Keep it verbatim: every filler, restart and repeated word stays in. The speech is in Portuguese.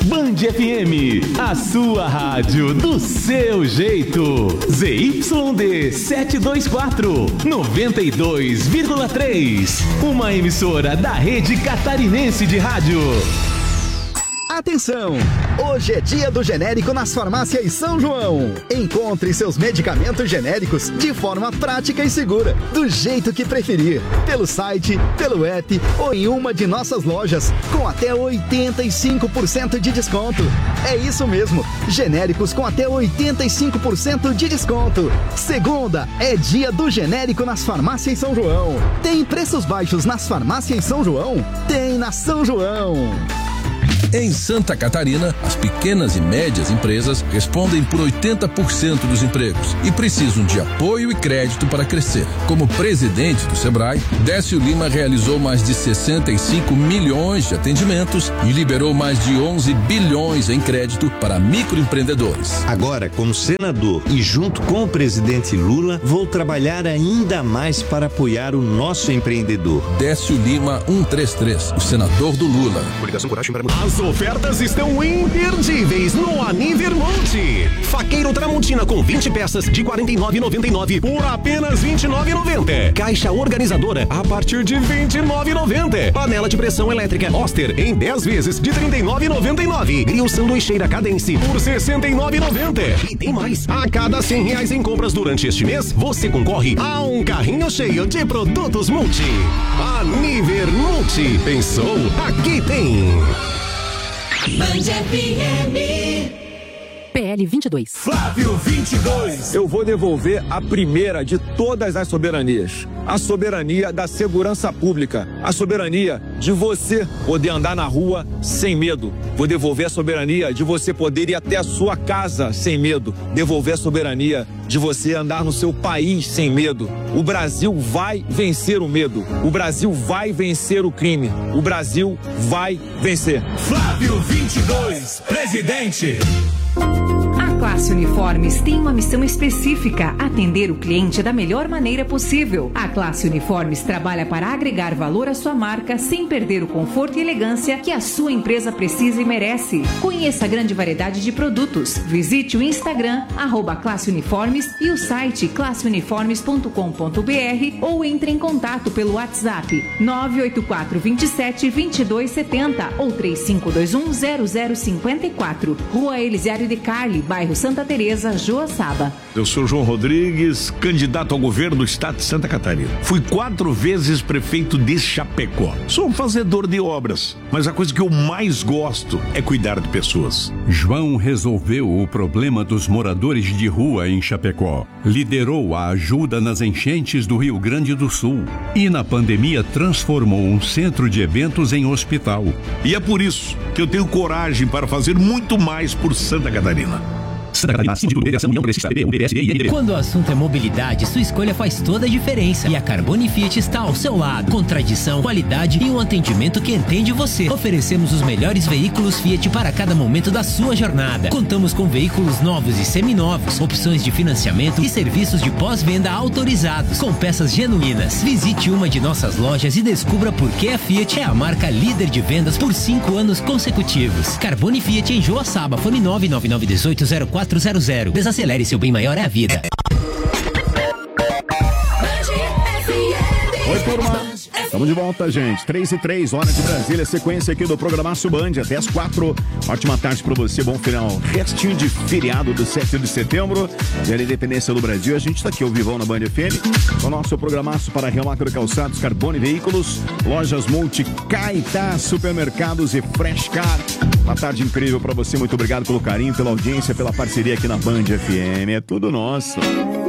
Band F M, a sua rádio do seu jeito. Z Y D setecentos e vinte e quatro, noventa e dois vírgula três. Uma emissora da Rede Catarinense de Rádio. Atenção! Hoje é dia do genérico nas farmácias São João. Encontre seus medicamentos genéricos de forma prática e segura, do jeito que preferir, pelo site, pelo app ou em uma de nossas lojas, com até oitenta e cinco por cento de desconto. É isso mesmo, genéricos com até oitenta e cinco por cento de desconto. Segunda é dia do genérico nas farmácias São João. Tem preços baixos nas farmácias São João? Tem na São João. Em Santa Catarina, as pequenas e médias empresas respondem por oitenta por cento dos empregos e precisam de apoio e crédito para crescer. Como presidente do Sebrae, Décio Lima realizou mais de sessenta e cinco milhões de atendimentos e liberou mais de onze bilhões em crédito para microempreendedores. Agora, como senador e junto com o presidente Lula, vou trabalhar ainda mais para apoiar o nosso empreendedor. Décio Lima cento e trinta e três, o senador do Lula. Coligação Coragem para As ofertas estão imperdíveis no Anivermonte. Faqueiro Tramontina com vinte peças de quarenta e nove reais e noventa e nove centavos por apenas vinte e nove reais e noventa centavos. Caixa organizadora a partir de vinte e nove reais e noventa centavos. Panela de pressão elétrica Oster em dez vezes de trinta e nove reais e noventa e nove centavos. Grill sanduicheira Cadence por sessenta e nove reais e noventa centavos. E tem mais. A cada cem reais em compras durante este mês, você concorre a um carrinho cheio de produtos Multi. Anivermonte. Pensou? Aqui tem. Band F M. P L vinte e dois. Flávio vinte e dois. Eu vou devolver a primeira de todas as soberanias. A soberania da segurança pública. A soberania de você poder andar na rua sem medo. Vou devolver a soberania de você poder ir até a sua casa sem medo. Devolver a soberania de você andar no seu país sem medo. O Brasil vai vencer o medo. O Brasil vai vencer o crime. O Brasil vai vencer. Flávio vinte e dois, presidente. A Classe Uniformes tem uma missão específica: atender o cliente da melhor maneira possível. A Classe Uniformes trabalha para agregar valor à sua marca sem perder o conforto e elegância que a sua empresa precisa e merece. Conheça a grande variedade de produtos. Visite o Instagram, arroba Classe Uniformes, e o site classe uniformes ponto com ponto b r ou entre em contato pelo WhatsApp nove oito quatro, dois sete, dois dois sete zero ou três cinco dois um, zero zero cinco quatro. Rua Elisiário de Carli, bairro Santa Teresa, Joaçaba. Eu sou João Rodrigues, candidato ao governo do estado de Santa Catarina. Fui quatro vezes prefeito de Chapecó. Sou um fazedor de obras, mas a coisa que eu mais gosto é cuidar de pessoas. João resolveu o problema dos moradores de rua em Chapecó. Liderou a ajuda nas enchentes do Rio Grande do Sul e na pandemia transformou um centro de eventos em hospital. E é por isso que eu tenho coragem para fazer muito mais por Santa Catarina. Santa Catarina, Síndico de União Progressista, P B, U B S e I N D B. Quando o assunto é mobilidade, sua escolha faz toda a diferença. E a Carbone Fiat está ao seu lado, com tradição, qualidade e um atendimento que entende você. Oferecemos os melhores veículos Fiat para cada momento da sua jornada. Contamos com veículos novos e seminovos, opções de financiamento e serviços de pós-venda autorizados, com peças genuínas. Visite uma de nossas lojas e descubra por que a Fiat é a marca líder de vendas por cinco anos consecutivos. Carbone Fiat em Joaçaba, fone nove nove nove um oito zero quatro zero zero. Desacelere, seu bem maior é a vida. Oi, turma. Estamos de volta, gente. três e três, hora de Brasília. Sequência aqui do programaço Band até as quatro. Ótima tarde pra você, bom final. Restinho de feriado do sete de setembro, dia da independência do Brasil. A gente tá aqui ao vivão na Band F M. O nosso programaço para Remacro Calçados, Carbone Veículos, Lojas Multi, Caetá, Supermercados e Fresh Car. Uma tarde incrível pra você. Muito obrigado pelo carinho, pela audiência, pela parceria aqui na Band F M. É tudo nosso.